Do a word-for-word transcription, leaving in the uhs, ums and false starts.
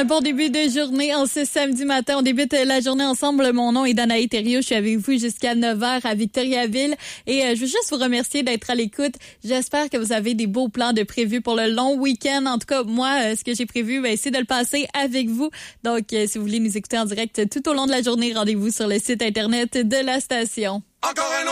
un bon début de journée en ce samedi matin. On débute la journée ensemble. Mon nom est Danaï Thériault. Je suis avec vous jusqu'à neuf heures à Victoriaville. Et euh, je veux juste vous remercier d'être à l'écoute. J'espère que vous avez des beaux plans de prévus pour le long week-end. En tout cas, moi, euh, ce que j'ai prévu, ben, c'est de le passer avec vous. Donc, euh, si vous voulez nous écouter en direct tout au long de la journée, rendez-vous sur le site Internet de la station. Encore un